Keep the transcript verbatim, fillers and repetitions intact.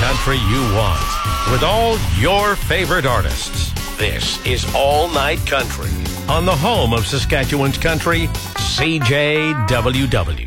country you want with all your favorite artists. This is All Night Country on the home of Saskatchewan's country, C J W W.